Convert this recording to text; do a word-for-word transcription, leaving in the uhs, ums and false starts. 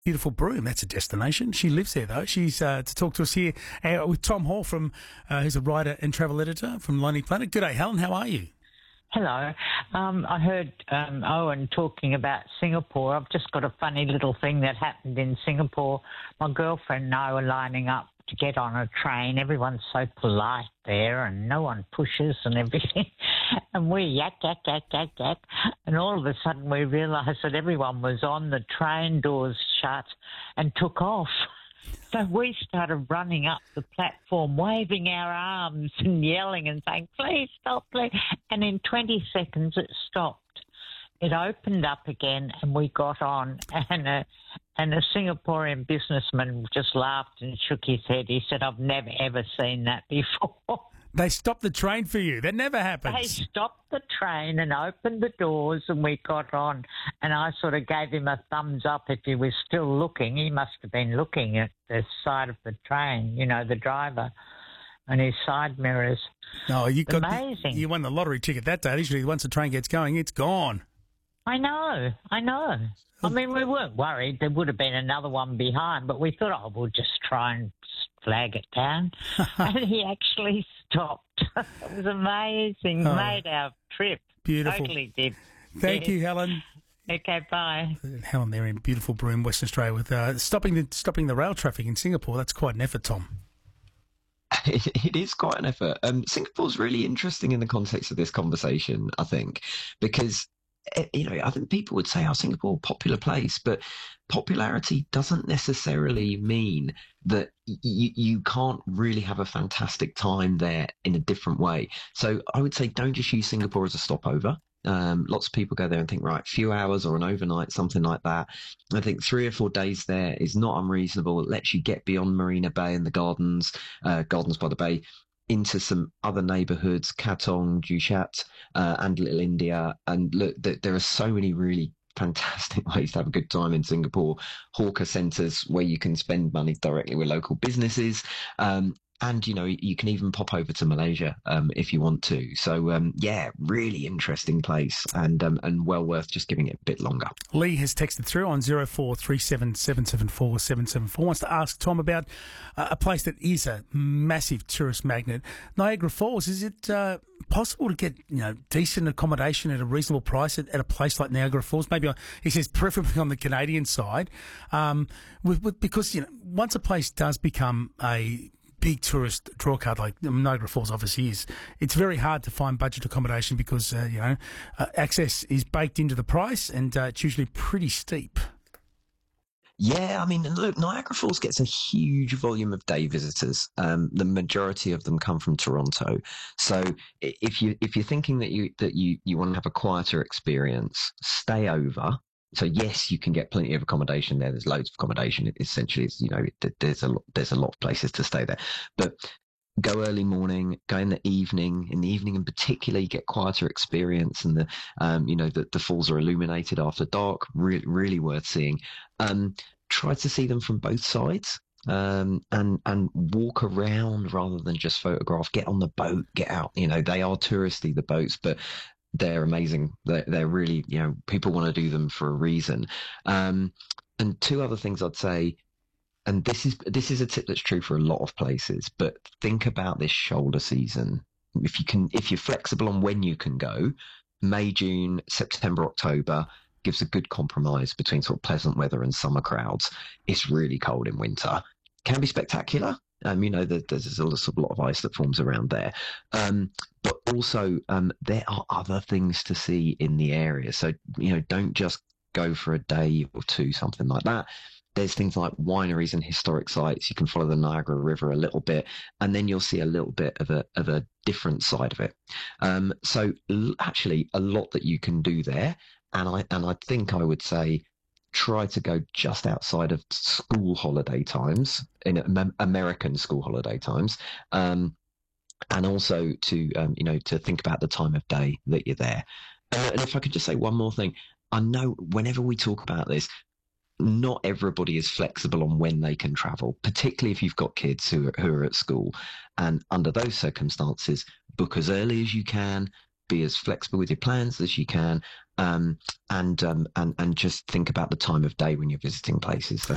Beautiful Broome, that's a destination. She lives there, though. She's uh, to talk to us here uh, with Tom Hall, from uh, who's a writer and travel editor from Lonely Planet. Good day, Helen. How are you? Hello. Um, I heard um, Owen talking about Singapore. I've just got a funny little thing that happened in Singapore. My girlfriend and I were lining up to get on a train. Everyone's so polite there and no one pushes and everything. And we yak, yak, yak, yak, yak. And all of a sudden we realised that everyone was on, the train doors shut and took off. So we started running up the platform, waving our arms and yelling and saying, please stop, please. And in twenty seconds it stopped. It opened up again and we got on. And a, and a Singaporean businessman just laughed and shook his head. He said, I've never, ever seen that before. They stopped the train for you. That never happens. They stopped the train and opened the doors and we got on. And I sort of gave him a thumbs up if he was still looking. He must have been looking at the side of the train, you know, the driver and his side mirrors. No, you got amazing. The, you won the lottery ticket that day. Usually once the train gets going, it's gone. I know, I know. I mean, we weren't worried. There would have been another one behind, but we thought, oh, we'll just try and flag it down. And he actually stopped. It was amazing. Oh, made our trip. Beautiful. Totally did. Thank yes. you, Helen. Okay, bye. Helen there in beautiful Broome, Western Australia, with uh, stopping the stopping the rail traffic in Singapore. That's quite an effort, Tom. It, it is quite an effort. Um, Singapore's really interesting in the context of this conversation, I think, because you know, I think people would say, oh, Singapore, popular place, but popularity doesn't necessarily mean that y- you can't really have a fantastic time there in a different way. So I would say don't just use Singapore as a stopover. Um, lots of people go there and think, right, a few hours or an overnight, something like that. I think three or four days there is not unreasonable. It lets you get beyond Marina Bay and the gardens, uh, Gardens by the Bay, into some other neighbourhoods, Katong, Dushat, uh, and Little India. And look, th- there are so many really fantastic ways to have a good time in Singapore. Hawker centres where you can spend money directly with local businesses. Um, and, you know, you can even pop over to Malaysia um, if you want to. So, um, yeah, really interesting place and um, and well worth just giving it a bit longer. Lee has texted through on zero four three seven seven seven four seven seven four. Wants to ask Tom about uh, a place that is a massive tourist magnet. Niagara Falls, is it uh, possible to get, you know, decent accommodation at a reasonable price at, at a place like Niagara Falls? Maybe, on, he says, preferably on the Canadian side. Um, with, with, because, you know, once a place does become a big tourist draw card like Niagara Falls obviously is, it's very hard to find budget accommodation because, uh, you know, uh, access is baked into the price and uh, it's usually pretty steep. Yeah, I mean, look, Niagara Falls gets a huge volume of day visitors. Um, the majority of them come from Toronto. So if you if you're thinking that you that you, you want to have a quieter experience, stay over. So yes, you can get plenty of accommodation there. There's loads of accommodation. It essentially, is, you know, there's a lot, there's a lot of places to stay there. But go early morning, go in the evening. In the evening, in particular, you get quieter experience, and the, um, you know, the, the falls are illuminated after dark. Really, really worth seeing. Um, try to see them from both sides. Um, and, and walk around rather than just photograph. Get on the boat, get out. You know, they are touristy, the boats, but they're amazing. They're, they're really, you know, people want to do them for a reason. Um, and two other things I'd say, and this is this is a tip that's true for a lot of places, but think about this shoulder season. If you can, if you're flexible on when you can go, May, June, September, October gives a good compromise between sort of pleasant weather and summer crowds. It's really cold in winter. Can be spectacular. Um, you know, the, there's a lot, a lot of ice that forms around there. Um, but also, um, there are other things to see in the area. So, you know, don't just go for a day or two, something like that. There's things like wineries and historic sites. You can follow the Niagara River a little bit, and then you'll see a little bit of a of a different side of it. Um, so l- actually, a lot that you can do there. And I and I think I would say, try to go just outside of school holiday times, in American school holiday times, um, and also to um, you know to think about the time of day that you're there. Uh, and if I could just say one more thing, I know whenever we talk about this, not everybody is flexible on when they can travel, particularly if you've got kids who are, who are at school. And under those circumstances, book as early as you can, be as flexible with your plans as you can, um, and, um, and and just think about the time of day when you're visiting places.